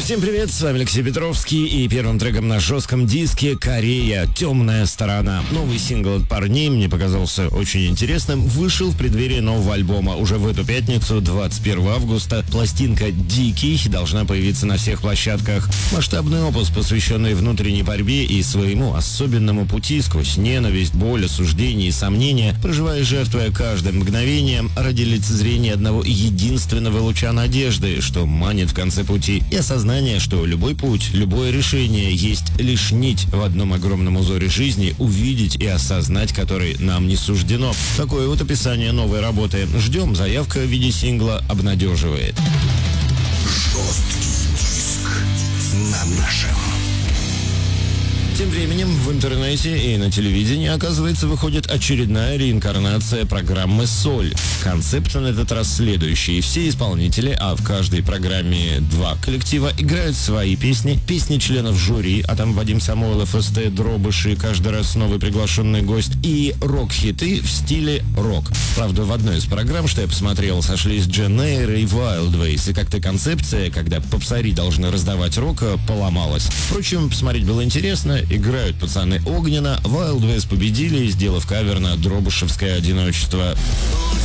Всем привет, с вами Алексей Петровский, и первым треком на жестком диске «Корея. Темная сторона». Новый сингл от парней мне показался очень интересным, вышел в преддверии нового альбома. Уже в эту пятницу, 21 августа, пластинка «Дикий» должна появиться на всех площадках. Масштабный опус, посвященный внутренней борьбе и своему особенному пути сквозь ненависть, боль, осуждение и сомнения, проживая, жертвуя каждым мгновением ради лицезрения одного единственного луча надежды, что манит в конце пути, и осознание, что любой путь, любое решение есть лишь нить в одном огромном узоре жизни, увидеть и осознать который нам не суждено. Такое вот описание новой работы. Ждем, заявка в виде сингла обнадеживает. Жесткий диск на нашем. Тем временем в интернете и на телевидении, оказывается, выходит очередная реинкарнация программы «Соль». Концепт на этот раз следующий. Все исполнители, а в каждой программе 2 коллектива, играют свои песни, песни членов жюри, а там Вадим Самойлов, СТ, Дробыш и каждый раз новый приглашенный гость, и рок-хиты в стиле рок. Правда, в одной из программ, что я посмотрел, сошлись Джен Эйр и Wildways, и как-то концепция, когда попсари должны раздавать рок, поломалась. Впрочем, посмотреть было интересно. Играют пацаны огненно, Wildways победили, сделав кавер на дробышевское одиночество.